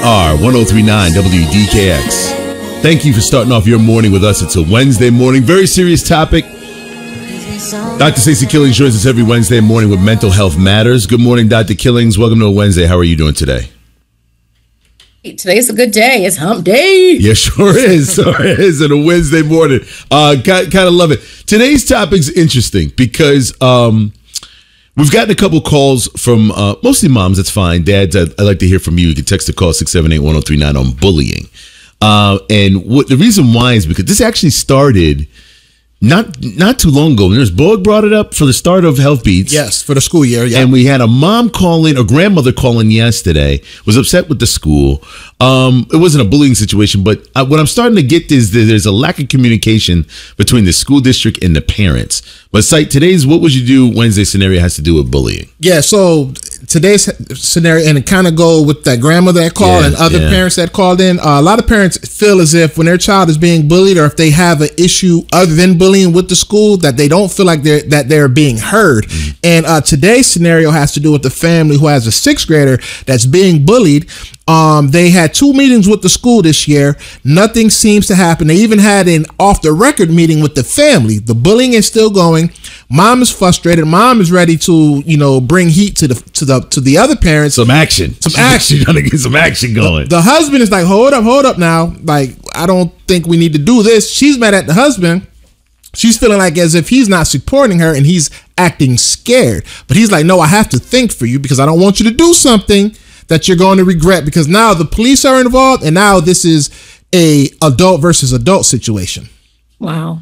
are 1039 WDKX. Thank you for starting off your morning with us. It's a Wednesday morning. Very serious topic. Dr. Stacey Killings joins us every Wednesday morning with Mental Health Matters. Good morning, Dr. Killings. Welcome to a Wednesday. How are you doing today? Today's a good day. It's hump day. Yeah, sure is. Sure is. On a Wednesday morning. Kind of love it. Today's topic's interesting because we've gotten a couple calls from mostly moms. That's fine. Dads, I'd like to hear from you. You can text the call 678-1039 on bullying. And the reason why is because this actually started not too long ago. Nurse Boag brought it up for the start of Health Beats. Yes, for the school year. Yeah. And we had a mom call in, a grandmother call in yesterday, was upset with the school. It wasn't a bullying situation, but what I'm starting to get is that there's a lack of communication between the school district and the parents. But today's What Would You Do Wednesday scenario has to do with bullying. Yeah, so today's scenario, and it kind of go with that grandmother that called and other parents that called in. A lot of parents feel as if when their child is being bullied, or if they have an issue other than bullying with the school, that they don't feel like they're being heard. Mm-hmm. And today's scenario has to do with the family who has a sixth grader that's being bullied. They had 2 meetings with the school this year. Nothing seems to happen. They even had an off the record meeting with the family. The bullying is still going. Mom is frustrated. Mom is ready to, bring heat to the other parents. Some action. Trying to get some action going. The husband is like, hold up now. Like, I don't think we need to do this. She's mad at the husband. She's feeling like as if he's not supporting her and he's acting scared. But he's like, no, I have to think for you because I don't want you to do something that you're going to regret, because now the police are involved and now this is a adult versus adult situation. Wow.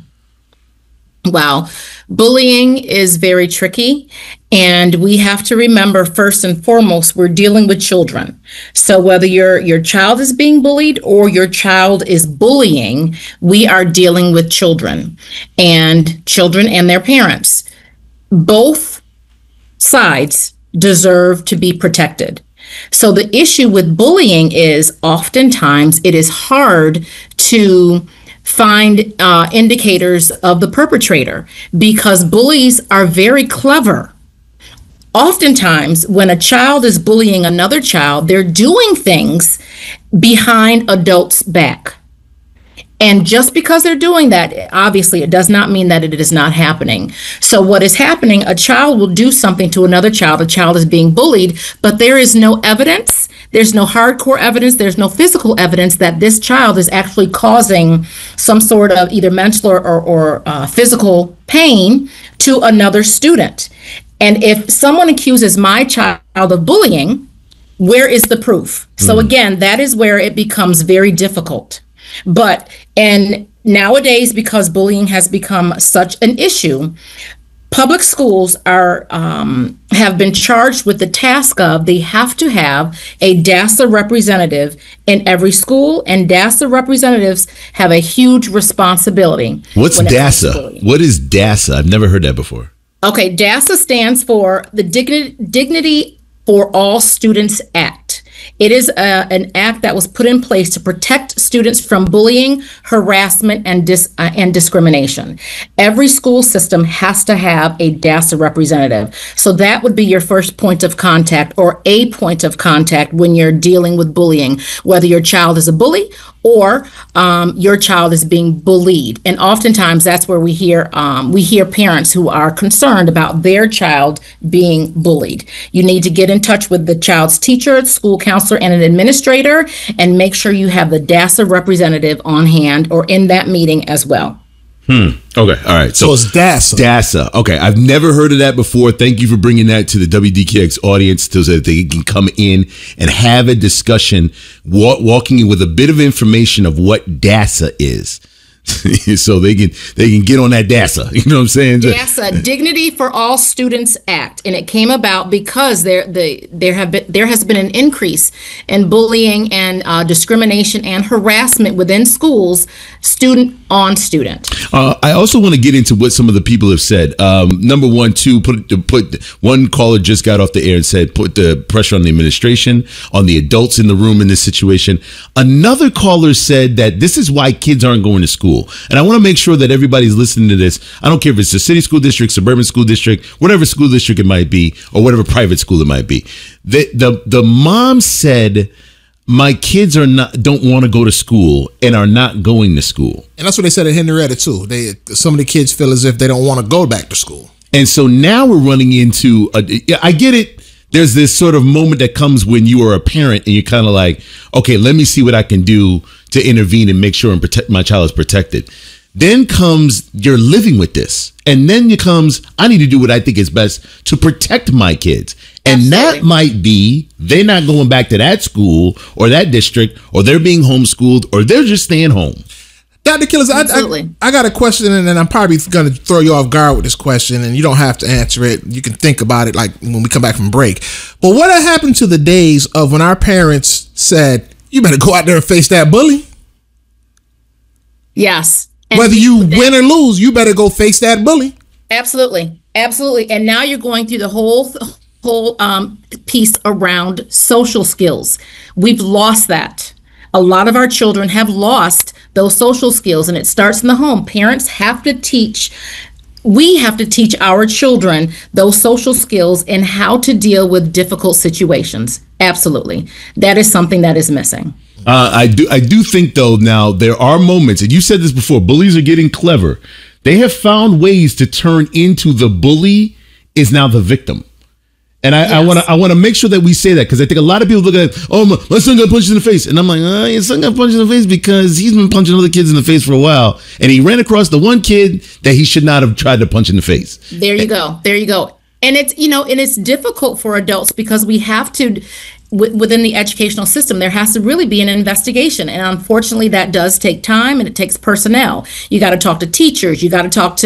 Bullying is very tricky, and we have to remember first and foremost, we're dealing with children. So whether your child is being bullied or your child is bullying, we are dealing with children and their parents. Both sides deserve to be protected. So the issue with bullying is oftentimes it is hard to find indicators of the perpetrator because bullies are very clever. Oftentimes, when a child is bullying another child, they're doing things behind adults' back. And just because they're doing that, obviously, it does not mean that it is not happening. So what is happening, a child will do something to another child. A child is being bullied, but there is no evidence. There's no hardcore evidence. There's no physical evidence that this child is actually causing some sort of either mental or physical pain to another student. And if someone accuses my child of bullying, where is the proof? So again, that is where it becomes very difficult. And nowadays, because bullying has become such an issue, public schools have been charged with the task of they have to have a DASA representative in every school, and DASA representatives have a huge responsibility. What's DASA? What is DASA? I've never heard that before. Okay, DASA stands for the Dignity for All Students Act. It is an act that was put in place to protect students from bullying, harassment, and discrimination. Every school system has to have a DASA representative. So that would be your first point of contact, or a point of contact when you're dealing with bullying, whether your child is a bully or your child is being bullied. And oftentimes that's where we hear parents who are concerned about their child being bullied. You need to get in touch with the child's teacher, school counselor, and an administrator, and make sure you have the DASA representative on hand or in that meeting as well. Okay. All right. So it's DASA. DASA. Okay. I've never heard of that before. Thank you for bringing that to the WDKX audience so that they can come in and have a discussion, walking in with a bit of information of what DASA is. So they can get on that DASA. You know what I'm saying? DASA, Dignity for All Students Act, and it came about because there has been an increase in bullying and discrimination and harassment within schools, student on student. I also want to get into what some of the people have said. Number one, one caller just got off the air and said put the pressure on the administration, on the adults in the room in this situation. Another caller said that this is why kids aren't going to school. And I want to make sure that everybody's listening to this. I don't care if it's a city school district, suburban school district, whatever school district it might be, or whatever private school it might be. The mom said my kids don't want to go to school and are not going to school. And that's what they said at Henrietta too. Some of the kids feel as if they don't want to go back to school. And so now we're running into I get it. There's this sort of moment that comes when you are a parent and you're kind of like, okay, let me see what I can do to intervene and make sure and protect my child is protected. Then comes you're living with this. And then it comes, I need to do what I think is best to protect my kids. And Absolutely. That might be they're not going back to that school or that district, or they're being homeschooled, or they're just staying home. Dr. Killers, I got a question, and I'm probably going to throw you off guard with this question, and you don't have to answer it. You can think about it like when we come back from break. But what happened to the days of when our parents said, you better go out there and face that bully? Yes. And whether you win or lose, you better go face that bully. Absolutely. Absolutely. And now you're going through the whole piece around social skills. We've lost that. A lot of our children have lost those social skills, and it starts in the home. Parents have to teach. We have to teach our children those social skills and how to deal with difficult situations. Absolutely. That is something that is missing. I do think, though, now there are moments, and you said this before, bullies are getting clever. They have found ways to turn into the bully is now the victim. And I want to make sure that we say that, because I think a lot of people look at, my son got punched in the face. And I'm like, your son got punched in the face because he's been punching other kids in the face for a while. And he ran across the one kid that he should not have tried to punch in the face. There you go. There you go. And it's, and it's difficult for adults because we have to, within the educational system, there has to really be an investigation. And unfortunately, that does take time, and it takes personnel. You got to talk to teachers. You got to talk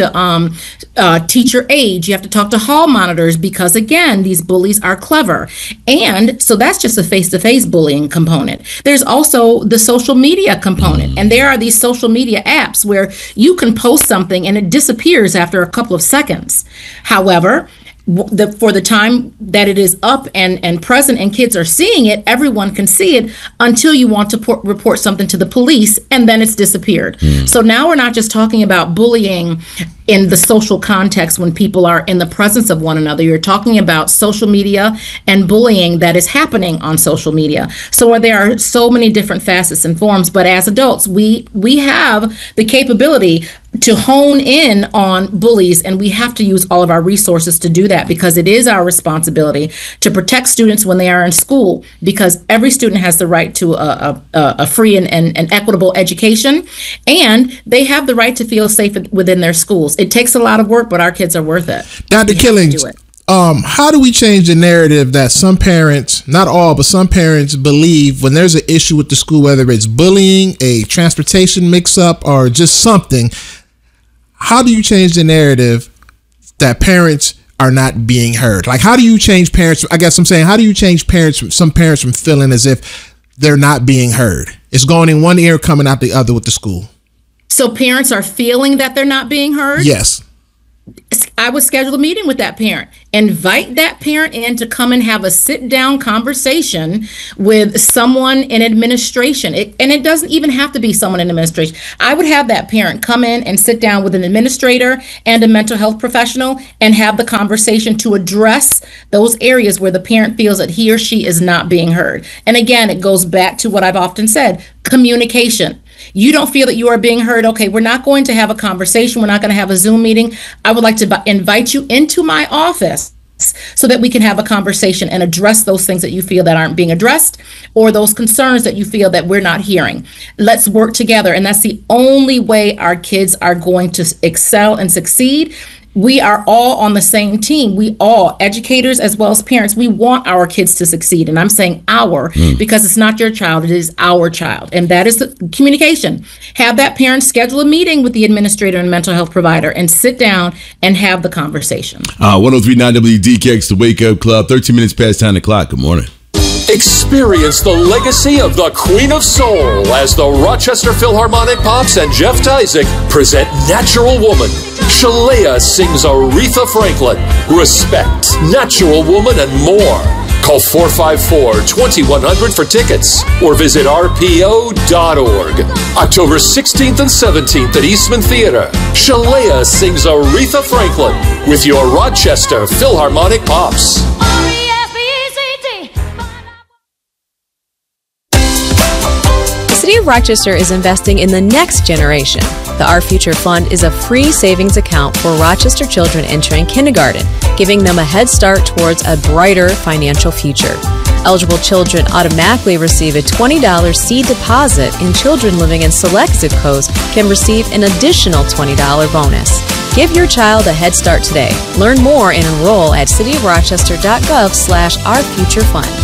to teacher aides. You have to talk to hall monitors, because, again, these bullies are clever. And so that's just a face-to-face bullying component. There's also the social media component. And there are these social media apps where you can post something and it disappears after a couple of seconds. However, for the time that it is up and present and kids are seeing it, everyone can see it until you want to report something to the police, and then it's disappeared. So now we're not just talking about bullying in the social context when people are in the presence of one another. You're talking about social media and bullying that is happening on social media. So there are so many different facets and forms, but as adults, we have the capability to hone in on bullies, and we have to use all of our resources to do that, because it is our responsibility to protect students when they are in school, because every student has the right to a free and equitable education, and they have the right to feel safe within their schools. It takes a lot of work, but our kids are worth it. Dr. Killings, how do we change the narrative that some parents, not all, but some parents believe when there's an issue with the school, whether it's bullying, a transportation mix-up, or just something? How do you change the narrative that parents are not being heard? Like, how do you change parents? I guess I'm saying, how do you change some parents from feeling as if they're not being heard? It's going in one ear, coming out the other with the school. So parents are feeling that they're not being heard? Yes. I would schedule a meeting with that parent. Invite that parent in to come and have a sit-down conversation with someone in administration. And it doesn't even have to be someone in administration. I would have that parent come in and sit down with an administrator and a mental health professional and have the conversation to address those areas where the parent feels that he or she is not being heard. And again, it goes back to what I've often said, communication. You don't feel that you are being heard. Okay, we're not going to have a conversation. We're not going to have a Zoom meeting. I would like to invite you into my office so that we can have a conversation and address those things that you feel that aren't being addressed, or those concerns that you feel that we're not hearing. Let's work together. And that's the only way our kids are going to excel and succeed. We are all on the same team. We all, educators as well as parents, we want our kids to succeed. And I'm saying because it's not your child, it is our child. And that is the communication. Have that parent schedule a meeting with the administrator and mental health provider and sit down and have the conversation. 103.9 WDKX, the Wake Up Club, 13 minutes past 10 o'clock. Good morning. Experience the legacy of the Queen of Soul as the Rochester Philharmonic Pops and Jeff Tyzik present Natural Woman. Shalea sings Aretha Franklin, Respect, Natural Woman, and more. Call 454-2100 for tickets or visit rpo.org. October 16th and 17th at Eastman Theater. Shalea sings Aretha Franklin with your Rochester Philharmonic Pops. of Rochester is investing in the next generation. The Our Future Fund is a free savings account for Rochester children entering kindergarten, giving them a head start towards a brighter financial future. Eligible children automatically receive a $20 seed deposit, and children living in select zip codes can receive an additional $20 bonus. Give your child a head start today. Learn more and enroll at cityofrochester.gov/ourfuturefund.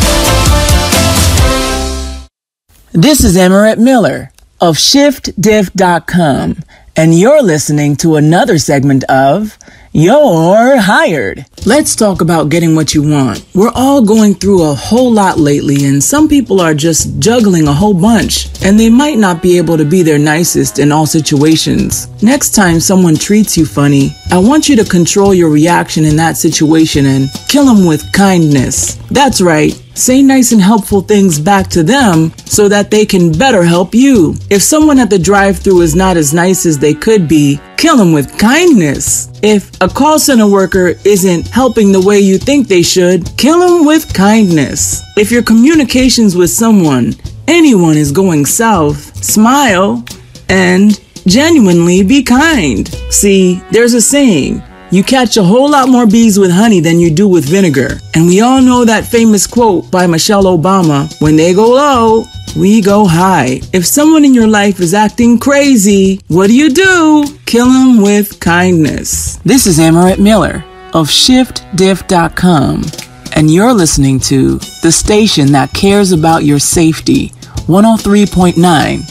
This is Emirate Miller of ShiftDiff.com, and you're listening to another segment of You're Hired. Let's talk about getting what you want. We're all going through a whole lot lately, and some people are just juggling a whole bunch, and they might not be able to be their nicest in all situations. Next time someone treats you funny, I want you to control your reaction in that situation and kill them with kindness. That's right. Say nice and helpful things back to them so that they can better help you. If someone at the drive-thru is not as nice as they could be, kill them with kindness. If a call center worker isn't helping the way you think they should, kill them with kindness. If your communications with someone, anyone, is going south, smile and genuinely be kind. See, there's a saying, you catch a whole lot more bees with honey than you do with vinegar. And we all know that famous quote by Michelle Obama, when they go low, we go high. If someone in your life is acting crazy, what do? Kill them with kindness. This is Emirate Miller of ShiftDiff.com, and you're listening to the station that cares about your safety, 103.9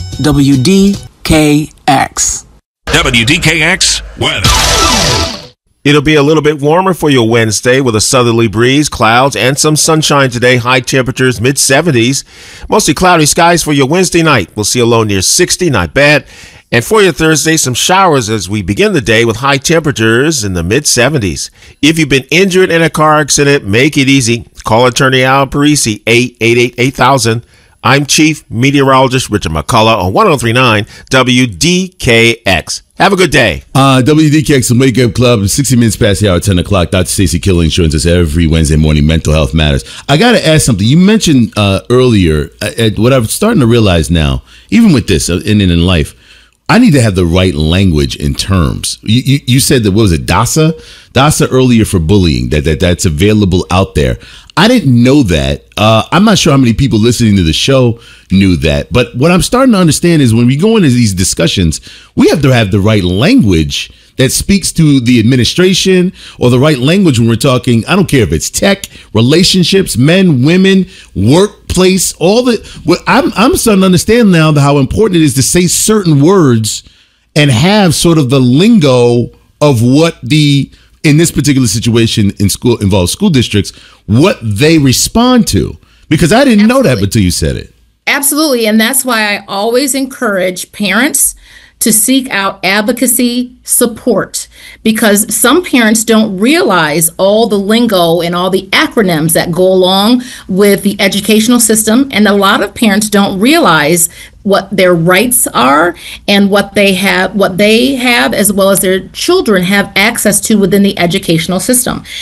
WDKX. WDKX weather. It'll be a little bit warmer for your Wednesday with a southerly breeze, clouds, and some sunshine today. High temperatures, mid-70s. Mostly cloudy skies for your Wednesday night. We'll see a low near 60, not bad. And for your Thursday, some showers as we begin the day with high temperatures in the mid-70s. If you've been injured in a car accident, make it easy. Call attorney Al Parisi, 888-8000. I'm Chief Meteorologist Richard McCullough on 103.9 WDKX. Have a good day. WDKX and Wake Up Club, 60 minutes past the hour, 10 o'clock. Dr. Stacey Killing joins us every Wednesday morning. Mental Health Matters. I got to ask something. You mentioned earlier, what I'm starting to realize now, even with this and in life, I need to have the right language in terms. You said that, what was it, DASA? DASA earlier for bullying, that's available out there. I didn't know that. I'm not sure how many people listening to the show knew that. But what I'm starting to understand is when we go into these discussions, we have to have the right language that speaks to the administration, or the right language when we're talking, I don't care if it's tech, relationships, men, women, workplace, all the. I'm starting to understand now how important it is to say certain words and have sort of the lingo of what in this particular situation in school involves school districts, what they respond to. Because I didn't know that until you said it. Absolutely. And that's why I always encourage parents to seek out advocacy support, because some parents don't realize all the lingo and all the acronyms that go along with the educational system. And a lot of parents don't realize what their rights are and what they have, as well as their children have access to within the educational system.